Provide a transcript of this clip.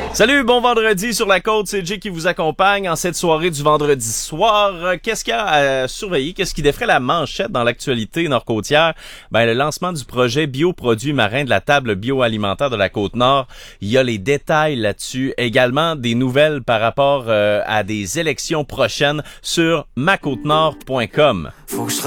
Salut, bon vendredi sur la côte, c'est Jay qui vous accompagne en cette soirée du vendredi soir. Qu'est-ce qu'il y a à surveiller? Qu'est-ce qui défrait la manchette dans l'actualité nord-côtière? Le lancement du projet Bioproduits marins de la table bioalimentaire de la Côte-Nord. Il y a les détails là-dessus. Également des nouvelles par rapport à des élections prochaines sur macôtenord.com.